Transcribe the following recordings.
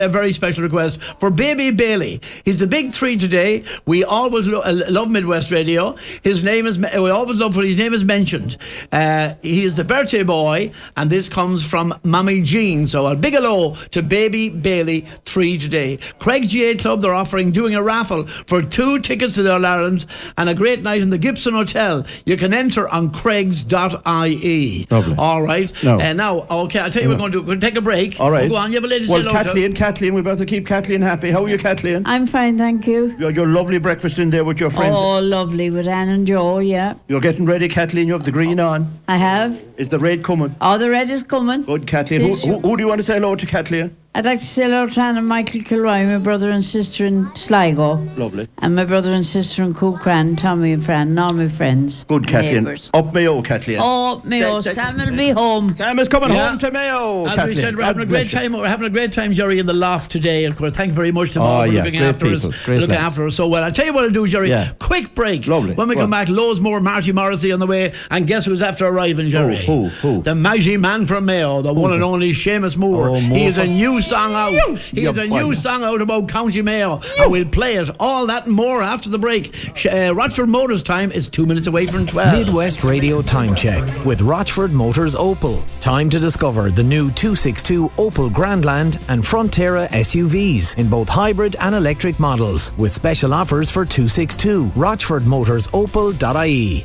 a very special request for Baby Bailey. He's the big three today. We always love Midwest Radio. His name is, we always love when his name is mentioned. He is the birthday boy, and this comes from Mommy Jean. So a big hello to Baby Bailey, 3 today. Craig GA Club, they're doing a raffle for 2 tickets to the All-Ireland and a great night in the Gibson Hotel. You can enter on craigs.ie. Lovely. All right. No. Now, okay, I'll tell you what we're going to do. We're going to take a break. All right. We'll go on. Yeah, but ladies, well, Kathleen, we better keep Kathleen happy. How are you, Kathleen? I'm fine, thank you. You had your lovely breakfast in there with your friends. Oh, lovely, with Anne and Joe, yeah. You're getting ready, Kathleen. You have the green on. I have. Is the red coming? Oh, the red is coming. Good, Kathleen. Who do you want to say hello to, Kathleen? I'd like to say hello to Anne and Michael Kilroy, my brother and sister in Sligo. Lovely. And my brother and sister in Coolcran, Tommy and Fran, and all my friends. Good, Kathleen. Neighbours. Up Mayo, Kathleen. Oh, Mayo. Sam will be home. Sam is coming home to Mayo, As Kathleen. we said, we're having a great time. We're having a great time, Jerry, in the loft today. Of course, thank you very much to Bob for looking after us. Looking after us so well. I'll tell you what I'll do, Jerry. Yeah. Quick break. Lovely. When we come back, loads more Marty Morrissey on the way. And guess who's after arriving, Jerry? Who? The mighty man from Mayo, the one and only Seamus Moore. Oh, Moore. He has a new song out. He has a new song out about County Mayo. And we'll play it. All that and more after the break. Rochford Motors time is 2 minutes away from 12. Midwest Radio Time Check with Rochford Motors Opel. Time to discover the new 262 Opel Grandland and Frontera SUVs in both hybrid and electric models with special offers for 262. RochfordMotorsOpel.ie.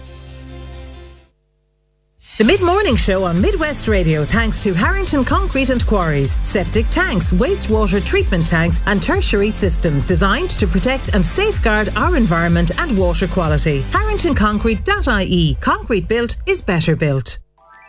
The Mid-Morning Show on Midwest Radio thanks to Harrington Concrete and Quarries, septic tanks, wastewater treatment tanks and tertiary systems designed to protect and safeguard our environment and water quality. HarringtonConcrete.ie. Concrete built is better built.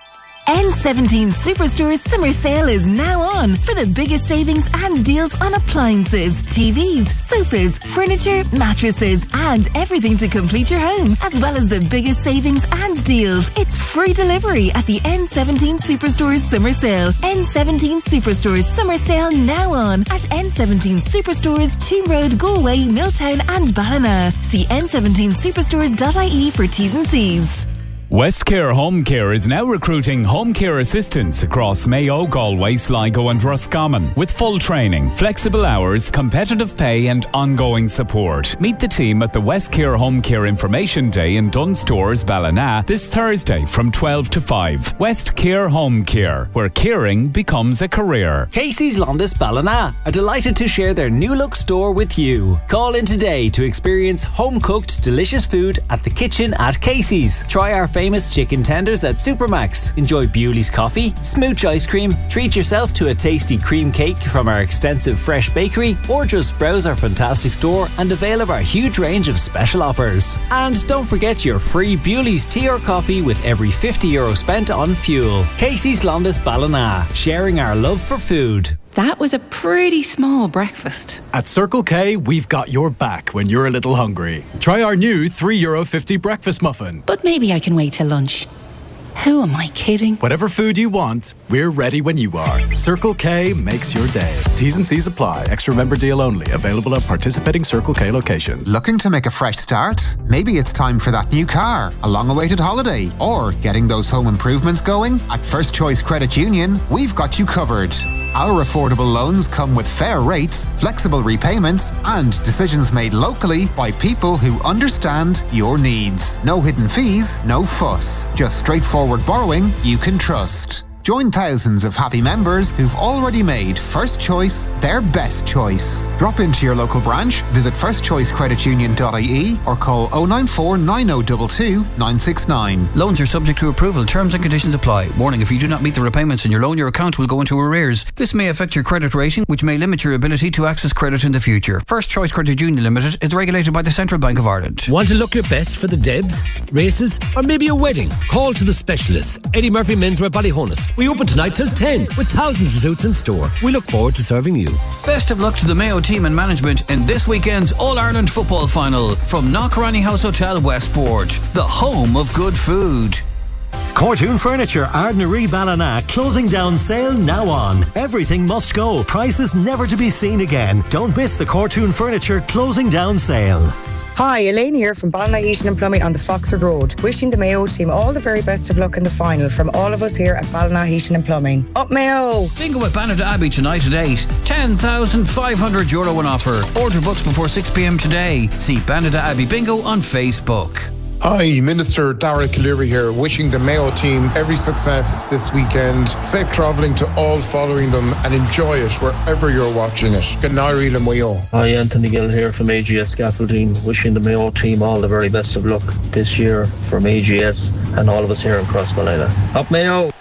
N17 Superstore's summer sale is now on for the biggest savings and deals on appliances, TVs, sofas, furniture, mattresses and everything to complete your home, as well as the biggest savings and deals. It's free delivery at the N17 Superstore's summer sale. N17 Superstore's summer sale now on at N17 Superstores, Toome Road, Galway, Milltown and Ballina. See n17superstores.ie for T's and C's. Westcare Home Care is now recruiting home care assistants across Mayo, Galway, Sligo and Roscommon with full training, flexible hours, competitive pay and ongoing support. Meet the team at the Westcare Home Care Information Day in Dunstores, Ballina this Thursday from 12 to 5. Westcare Home Care, where caring becomes a career. Casey's Londis Ballina are delighted to share their new look store with you. Call in today to experience home-cooked delicious food at the kitchen at Casey's. Try our famous chicken tenders at Supermax. Enjoy Bewley's coffee, smooch ice cream, treat yourself to a tasty cream cake from our extensive fresh bakery, or just browse our fantastic store and avail of our huge range of special offers. And don't forget your free Bewley's tea or coffee with every €50 spent on fuel. Casey's Londis Ballina, sharing our love for food. That was a pretty small breakfast. At Circle K, we've got your back when you're a little hungry. Try our new €3.50 breakfast muffin. But maybe I can wait till lunch. Who am I kidding? Whatever food you want, we're ready when you are. Circle K makes your day. T's and C's apply. Extra member deal only. Available at participating Circle K locations. Looking to make a fresh start? Maybe it's time for that new car, a long-awaited holiday, or getting those home improvements going? At First Choice Credit Union, we've got you covered. Our affordable loans come with fair rates, flexible repayments, and decisions made locally by people who understand your needs. No hidden fees, no fuss. Just straightforward borrowing you can trust. Join thousands of happy members who've already made First Choice their best choice. Drop into your local branch, visit firstchoicecreditunion.ie or call 094 9022 969. Loans are subject to approval. Terms and conditions apply. Warning, if you do not meet the repayments in your loan, your account will go into arrears. This may affect your credit rating, which may limit your ability to access credit in the future. First Choice Credit Union Limited is regulated by the Central Bank of Ireland. Want to look your best for the Debs, races, or maybe a wedding? Call to the specialists. Eddie Murphy Menswear Ballyhonus. We open tonight till 10 with thousands of suits in store. We look forward to serving you. Best of luck to the Mayo team and management in this weekend's All-Ireland football final from Knockranny House Hotel Westport, the home of good food. Cortoon Furniture, Ardnaree Ballina, closing down sale now on. Everything must go. Prices never to be seen again. Don't miss the Cortoon Furniture closing down sale. Hi, Elaine here from Ballina Heating and Plumbing on the Foxford Road. Wishing the Mayo team all the very best of luck in the final from all of us here at Ballina Heating and Plumbing. Up Mayo! Bingo at Bannerton Abbey tonight at 8. €10,500 on offer. Order books before 6 p.m. today. See Bannerton Abbey Bingo on Facebook. Hi, Minister Darragh Cleary here, wishing the Mayo team every success this weekend. Safe travelling to all following them and enjoy it wherever you're watching it. Good night, Mayo. Hi, Anthony Gill here from AGS Scaffolding, wishing the Mayo team all the very best of luck this year from AGS and all of us here in Crossmolina. Up Mayo!